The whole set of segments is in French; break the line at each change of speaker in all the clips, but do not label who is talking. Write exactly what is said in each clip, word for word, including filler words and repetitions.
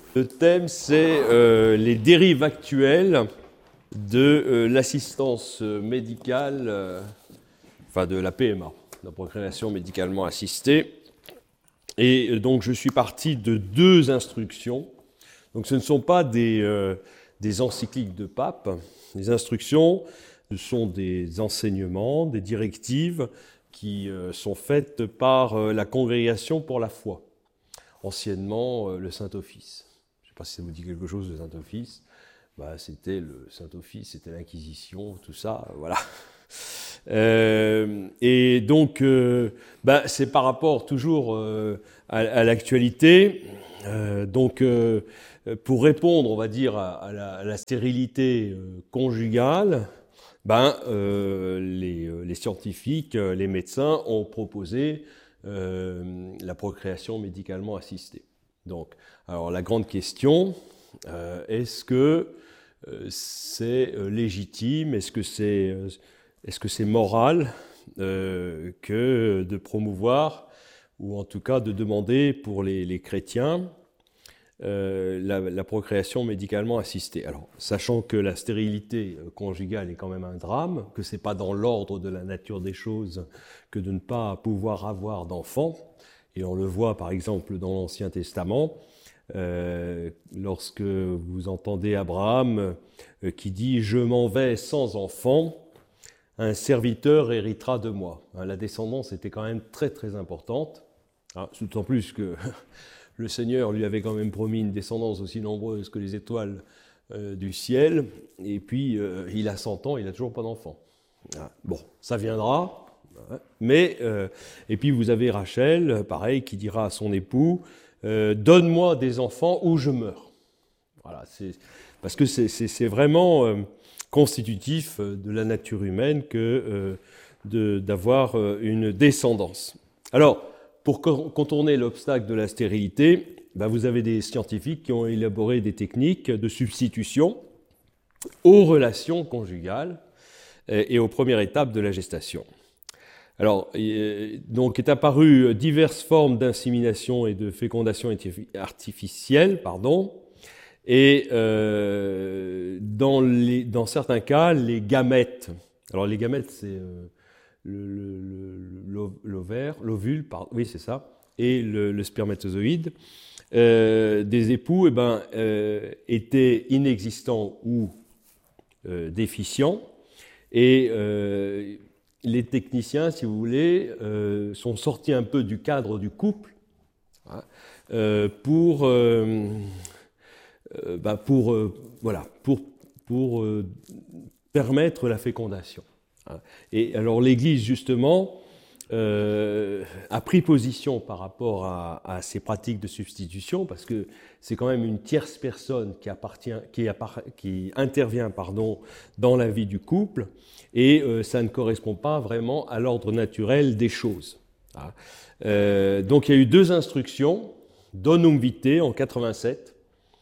Le thème, c'est euh, les dérives actuelles de euh, l'assistance médicale, euh, enfin de la P M A, la procréation médicalement assistée. Et euh, donc, je suis parti de deux instructions. Donc, ce ne sont pas des, euh, des encycliques de pape. Les instructions, ce sont des enseignements, des directives qui euh, sont faites par euh, la Congrégation pour la foi, anciennement euh, le Saint-Office. Je ne sais pas si ça vous dit quelque chose, le Saint-Office. Bah, c'était le Saint-Office, c'était l'Inquisition, tout ça, voilà. Euh, et donc, euh, bah, c'est par rapport toujours euh, à, à l'actualité. Euh, donc, euh, pour répondre, on va dire, à, à, la, à la stérilité euh, conjugale, ben, euh, les, les scientifiques, les médecins ont proposé euh, la procréation médicalement assistée. Donc, alors la grande question, euh, est-ce que euh, c'est euh, légitime, est-ce que c'est euh, est-ce que c'est moral euh, que de promouvoir, ou en tout cas de demander pour les, les chrétiens, euh, la, la procréation médicalement assistée. Alors, sachant que la stérilité conjugale est quand même un drame, que ce n'est pas dans l'ordre de la nature des choses que de ne pas pouvoir avoir d'enfants, et on le voit par exemple dans l'Ancien Testament, euh, lorsque vous entendez Abraham euh, qui dit « Je m'en vais sans enfant », un serviteur héritera de moi. La descendance était quand même très très importante, hein, d'autant plus que le Seigneur lui avait quand même promis une descendance aussi nombreuse que les étoiles euh, du ciel, et puis euh, il a cent ans, il n'a toujours pas d'enfant. Ah, bon, ça viendra, hein, mais... Euh, et puis vous avez Rachel, pareil, qui dira à son époux euh, « Donne-moi des enfants ou je meurs ». Voilà, c'est, parce que c'est, c'est, c'est vraiment... Euh, constitutif de la nature humaine que euh, de, d'avoir euh, une descendance. Alors, pour contourner l'obstacle de la stérilité, ben vous avez des scientifiques qui ont élaboré des techniques de substitution aux relations conjugales et aux premières étapes de la gestation. Alors, donc est apparu diverses formes d'insémination et de fécondation artificielle, pardon, et euh, dans, les, dans certains cas, les gamètes, alors les gamètes, c'est euh, le, le, l'ovaire, l'ovule, pardon, oui c'est ça, et le, le spermatozoïde, euh, des époux eh ben, euh, étaient inexistants ou euh, déficients, et euh, les techniciens, si vous voulez, euh, sont sortis un peu du cadre du couple, hein, euh, pour... Euh, Euh, bah pour, euh, voilà, pour, pour euh, permettre la fécondation. Et alors l'Église, justement, euh, a pris position par rapport à, à ces pratiques de substitution, parce que c'est quand même une tierce personne qui, appartient, qui, appart, qui intervient pardon, dans la vie du couple, et euh, ça ne correspond pas vraiment à l'ordre naturel des choses. Euh, donc il y a eu deux instructions, Donum Vitae en quatre-vingt-sept,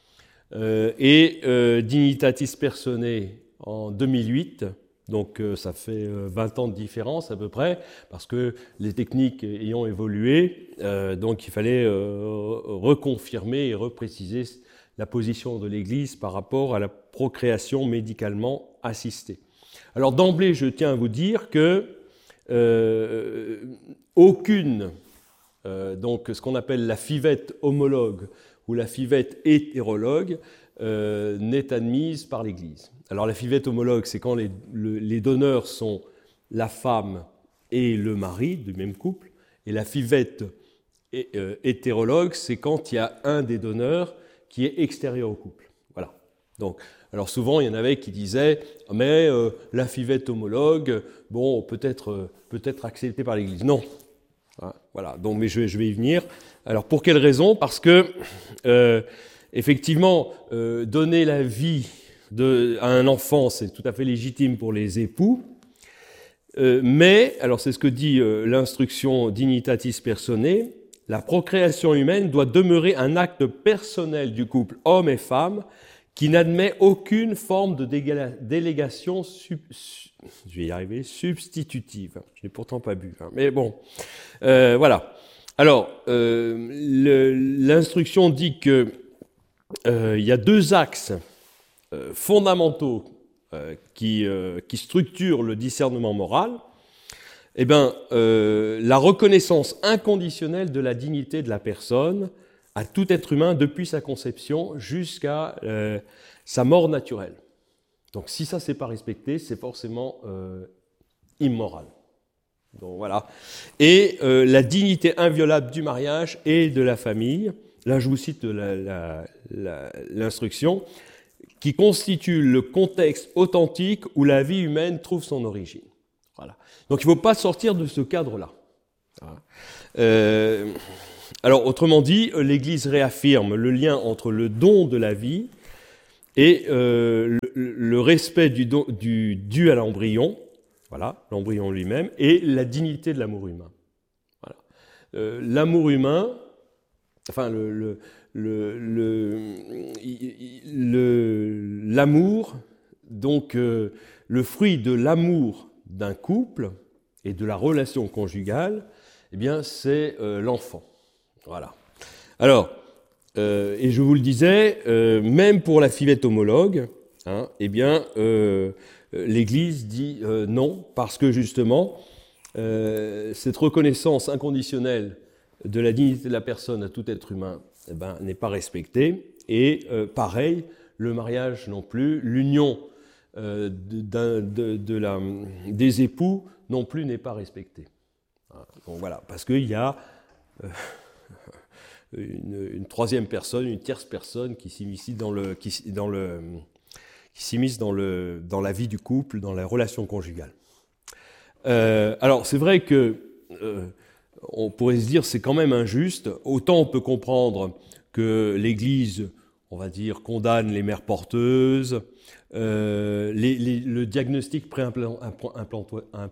Euh, et euh, Dignitatis Personae en deux mille huit, donc euh, ça fait euh, vingt ans de différence à peu près, parce que les techniques ayant évolué, euh, donc il fallait euh, reconfirmer et repréciser la position de l'Église par rapport à la procréation médicalement assistée. Alors d'emblée, je tiens à vous dire que euh, aucune, euh, donc ce qu'on appelle la fivette homologue, où la fivette hétérologue euh, n'est admise par l'Église. Alors la fivette homologue, c'est quand les, le, les donneurs sont la femme et le mari du même couple, et la fivette hé, euh, hétérologue, c'est quand il y a un des donneurs qui est extérieur au couple. Voilà. Donc, alors souvent, il y en avait qui disaient « mais euh, la fivette homologue, bon, peut-être, euh, peut-être acceptée par l'Église ». Non. Voilà, donc, mais je, je vais y venir. Alors, pour quelle raison ? Parce que, euh, effectivement, euh, donner la vie de, à un enfant, c'est tout à fait légitime pour les époux, euh, mais, alors c'est ce que dit euh, l'instruction Dignitatis Personae, la procréation humaine doit demeurer un acte personnel du couple homme et femme qui n'admet aucune forme de dégala- délégation sub, su, je vais y arriver, substitutive. Je n'ai pourtant pas bu, hein, mais bon, euh, voilà. Alors, euh, le, l'instruction dit que euh, il y a deux axes euh, fondamentaux euh, qui, euh, qui structurent le discernement moral. Eh bien, euh, la reconnaissance inconditionnelle de la dignité de la personne à tout être humain depuis sa conception jusqu'à euh, sa mort naturelle. Donc si ça, c'est pas respecté, c'est forcément euh, immoral. Donc voilà. Et euh, la dignité inviolable du mariage et de la famille, là je vous cite la, la, la, l'instruction, qui constitue le contexte authentique où la vie humaine trouve son origine. Voilà. Donc il ne faut pas sortir de ce cadre-là. Voilà. Euh, alors autrement dit, l'Église réaffirme le lien entre le don de la vie et euh, le, le respect du, don, du dû à l'embryon, voilà, l'embryon lui-même, et la dignité de l'amour humain. Voilà. Euh, l'amour humain, enfin le, le, le, le, le, l'amour, donc euh, le fruit de l'amour d'un couple et de la relation conjugale, eh bien c'est euh, l'enfant. Voilà. Alors, euh, et je vous le disais, euh, même pour la fivette homologue, hein, eh bien, euh, l'Église dit euh, non, parce que justement, euh, cette reconnaissance inconditionnelle de la dignité de la personne à tout être humain eh ben, n'est pas respectée. Et euh, pareil, le mariage non plus, l'union euh, de, de, de la, des époux non plus n'est pas respectée. Donc voilà, parce qu'il y a euh, une, une troisième personne, une tierce personne qui s'immisce dans le, qui, dans le, qui s'immisce dans le, dans la vie du couple, dans la relation conjugale. Euh, alors c'est vrai que euh, on pourrait se dire c'est quand même injuste. Autant on peut comprendre que l'Église, on va dire, condamne les mères porteuses, euh, les, les, le diagnostic préimplantatoire,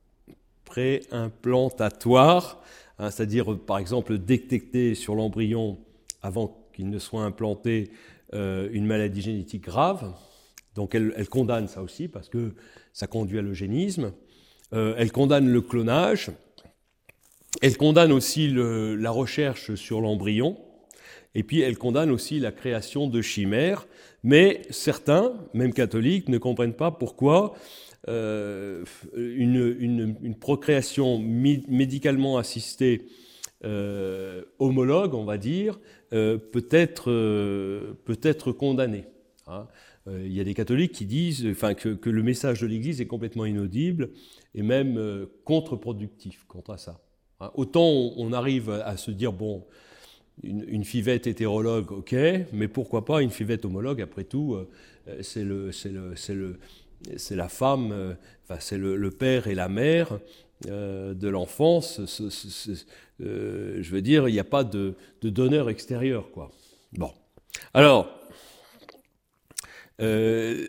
préimplantatoire, hein, c'est-à-dire par exemple détecter sur l'embryon avant qu'il ne soit implanté euh, une maladie génétique grave. Donc elle, elle condamne ça aussi parce que ça conduit à l'eugénisme. Euh, elle condamne le clonage. Elle condamne aussi le, la recherche sur l'embryon. Et puis elle condamne aussi la création de chimères. Mais certains, même catholiques, ne comprennent pas pourquoi Euh, une, une, une procréation mi- médicalement assistée euh, homologue, on va dire, euh, peut être, euh, peut être condamnée. Hein. Euh, il y a des catholiques qui disent enfin, que, que le message de l'Église est complètement inaudible et même euh, contre-productif contre ça. Hein. Autant on, on arrive à se dire, bon, une, une fivette hétérologue, ok, mais pourquoi pas une fivette homologue, après tout, euh, c'est le... C'est le, c'est le c'est la femme, euh, enfin, c'est le, le père et la mère euh, de l'enfant. Euh, je veux dire, il n'y a pas de, de donneur extérieur, quoi. Bon. Alors, euh,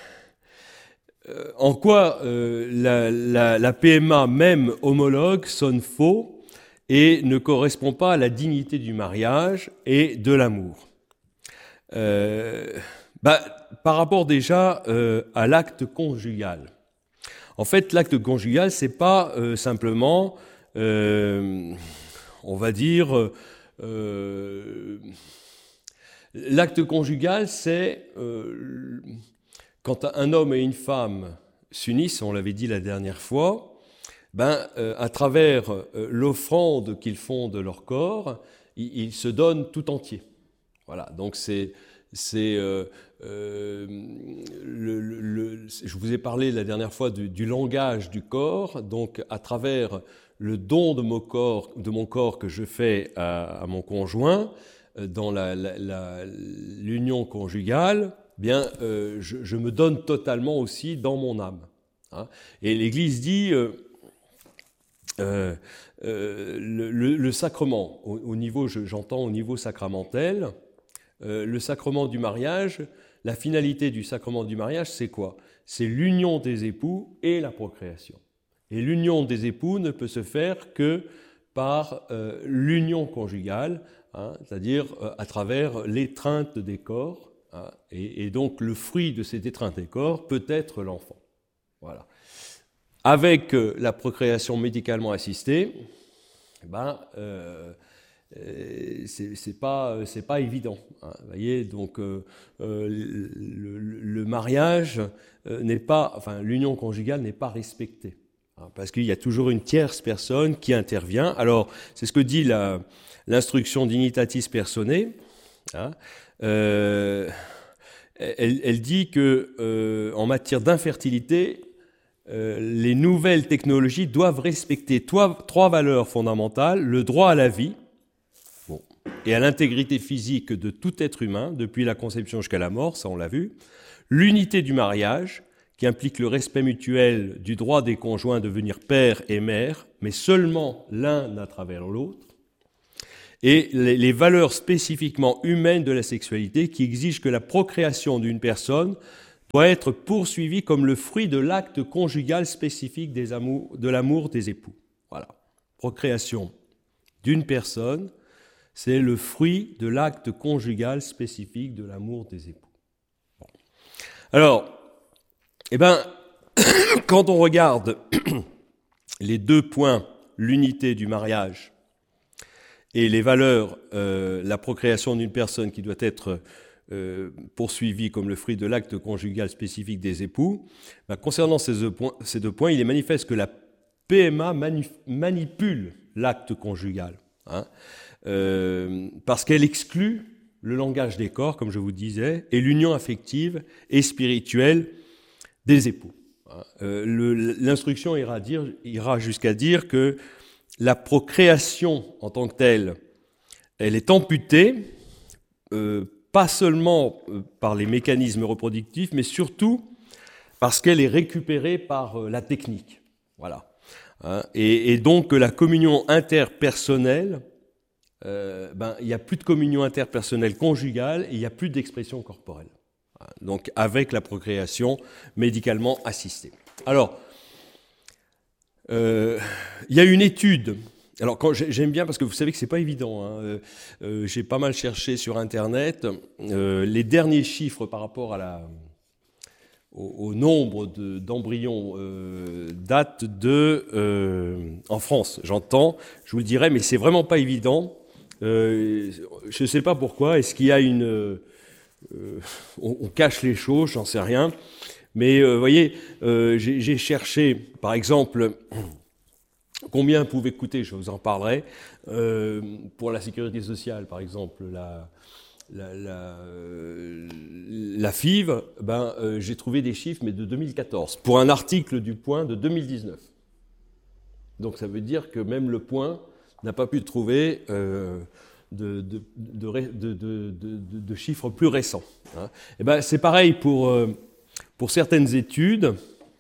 en quoi euh, la, la, la P M A, même homologue, sonne faux et ne correspond pas à la dignité du mariage et de l'amour. Euh, bah, par rapport déjà euh, à l'acte conjugal. En fait, l'acte conjugal, c'est pas euh, simplement, euh, on va dire, euh, l'acte conjugal, c'est euh, quand un homme et une femme s'unissent, on l'avait dit la dernière fois, ben, euh, à travers euh, l'offrande qu'ils font de leur corps, ils, ils se donnent tout entier. Voilà, donc c'est... C'est, euh, euh, le, le, le, je vous ai parlé la dernière fois du, du langage du corps, donc à travers le don de mon corps, de mon corps que je fais à, à mon conjoint, dans la, la, la, l'union conjugale, bien, euh, je, je me donne totalement aussi dans mon âme. Hein. Et l'Église dit... Euh, euh, euh, le, le, le sacrement, au, au niveau, je, j'entends au niveau sacramentel, Euh, le sacrement du mariage, la finalité du sacrement du mariage, c'est quoi? C'est l'union des époux et la procréation. Et l'union des époux ne peut se faire que par euh, l'union conjugale, hein, c'est-à-dire euh, à travers l'étreinte des corps, hein, et, et donc le fruit de cette étreinte des corps peut être l'enfant. Voilà. Avec euh, la procréation médicalement assistée, ben, euh, euh, c'est, c'est pas, c'est pas évident. Hein, vous voyez, donc euh, euh, le, le, le mariage euh, n'est pas, enfin, l'union conjugale n'est pas respectée. Hein, parce qu'il y a toujours une tierce personne qui intervient. Alors, c'est ce que dit la, l'instruction Dignitatis Personae. Hein, euh, elle, elle dit que euh, en matière d'infertilité, euh, les nouvelles technologies doivent respecter trois, trois valeurs fondamentales: le droit à la vie, bon, et à l'intégrité physique de tout être humain, depuis la conception jusqu'à la mort, ça on l'a vu, l'unité du mariage, qui implique le respect mutuel du droit des conjoints de devenir père et mère, mais seulement l'un à travers l'autre, et les valeurs spécifiquement humaines de la sexualité qui exigent que la procréation d'une personne doit être poursuivie comme le fruit de l'acte conjugal spécifique des amours, de l'amour des époux. Voilà. Procréation d'une personne, c'est le fruit de l'acte conjugal spécifique de l'amour des époux. Bon. Alors, eh ben, quand on regarde les deux points, l'unité du mariage et les valeurs, euh, la procréation d'une personne qui doit être euh, poursuivie comme le fruit de l'acte conjugal spécifique des époux, ben, concernant ces deux, points, ces deux points, il est manifeste que la P M A manu- manipule l'acte conjugal, hein, euh, parce qu'elle exclut le langage des corps, comme je vous disais, et l'union affective et spirituelle des époux. Euh, le, l'instruction ira, dire, ira jusqu'à dire que la procréation en tant que telle, elle est amputée, euh, pas seulement par les mécanismes reproductifs, mais surtout parce qu'elle est récupérée par euh, la technique. Voilà. Hein, et, et donc la communion interpersonnelle, euh, ben, il n'y a plus de communion interpersonnelle conjugale et il n'y a plus d'expression corporelle. Donc avec la procréation médicalement assistée. Alors, euh, il y a une étude. Alors quand j'aime bien parce que vous savez que c'est pas évident. Hein, euh, euh, j'ai pas mal cherché sur Internet euh, les derniers chiffres par rapport à la, au, au nombre de, d'embryons euh, datent de euh, en France. J'entends, je vous le dirai, mais c'est vraiment pas évident. Euh, je ne sais pas pourquoi. Est-ce qu'il y a une euh, on, on cache les choses, j'en sais rien. Mais vous euh, voyez, euh, j'ai, j'ai cherché, par exemple, combien pouvait coûter, je vous en parlerai, euh, pour la sécurité sociale, par exemple, la, la, la, euh, la F I V, ben, euh, j'ai trouvé des chiffres, mais de deux mille quatorze, pour un article du Point de deux mille dix-neuf. Donc ça veut dire que même le Point n'a pas pu trouver euh, de, de, de, de, de, de, de chiffres plus récents. Hein. Et ben, c'est pareil pour... Euh, Pour certaines études,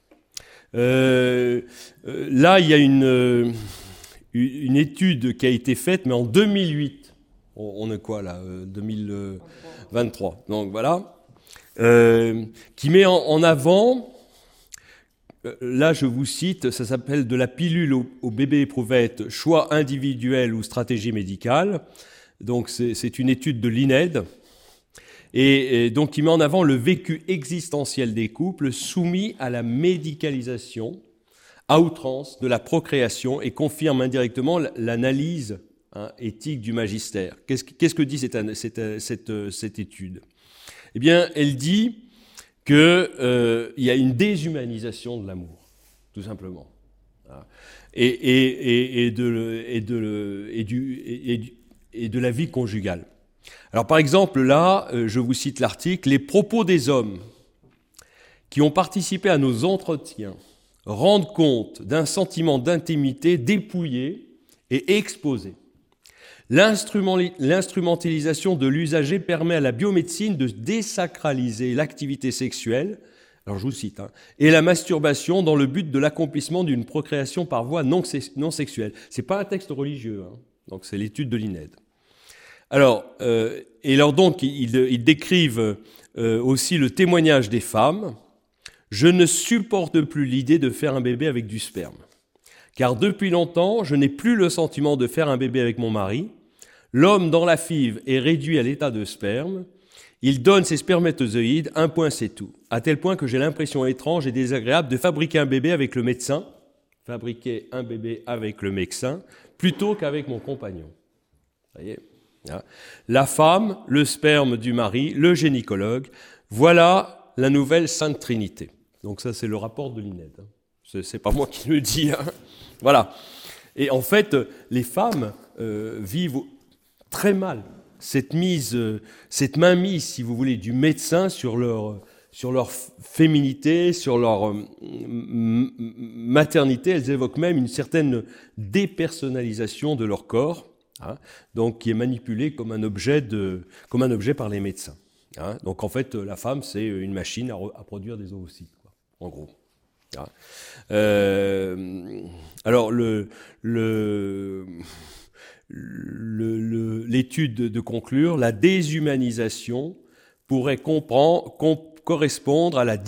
euh, euh, là, il y a une, euh, une étude qui a été faite, mais en deux mille huit. On, on est quoi, là euh, deux mille vingt-trois. Donc, voilà. Euh, qui met en, en avant, euh, là, je vous cite, ça s'appelle « De la pilule au, au bébé éprouvette, choix individuel ou stratégie médicale ». Donc, c'est, c'est une étude de l'I N E D. Et, et donc, il met en avant le vécu existentiel des couples soumis à la médicalisation à outrance de la procréation et confirme indirectement l'analyse hein, éthique du magistère. Qu'est-ce, qu'est-ce que dit cette, cette, cette, cette étude ? Eh bien, elle dit qu'il euh, y a une déshumanisation de l'amour, tout simplement, et, et, et, et, de, et, de, et, du, et, et de la vie conjugale. Alors par exemple, là, je vous cite l'article, « Les propos des hommes qui ont participé à nos entretiens rendent compte d'un sentiment d'intimité dépouillé et exposé. L'instrumentalisation de l'usager permet à la biomédecine de désacraliser l'activité sexuelle, alors je vous cite, hein, et la masturbation dans le but de l'accomplissement d'une procréation par voie non, non sexuelle. » Ce n'est pas un texte religieux, hein, donc c'est l'étude de l'I N E D. Alors, euh, et alors donc, ils, ils décrivent euh, aussi le témoignage des femmes. « Je ne supporte plus l'idée de faire un bébé avec du sperme, car depuis longtemps, je n'ai plus le sentiment de faire un bébé avec mon mari. L'homme dans la F I V est réduit à l'état de sperme. Il donne ses spermatozoïdes, un point c'est tout, à tel point que j'ai l'impression étrange et désagréable de fabriquer un bébé avec le médecin, fabriquer un bébé avec le médecin, plutôt qu'avec mon compagnon. » Vous voyez, hein. La femme, le sperme du mari, le gynécologue, voilà la nouvelle Sainte Trinité. Donc ça, c'est le rapport de l'I N E D. Hein. C'est, c'est pas moi qui le dis. Hein. Voilà. Et en fait, les femmes euh, vivent très mal cette mise, euh, cette mainmise, si vous voulez, du médecin sur leur, sur leur féminité, sur leur euh, m- maternité. Elles évoquent même une certaine dépersonnalisation de leur corps, hein, donc qui est manipulé comme un objet, de, comme un objet par les médecins. Hein. Donc en fait, la femme, c'est une machine à, re, à produire des ovocytes, quoi, en gros. Hein. Euh, alors, le, le, le, le, l'étude de, de conclure, la déshumanisation pourrait comprendre, com, correspondre à la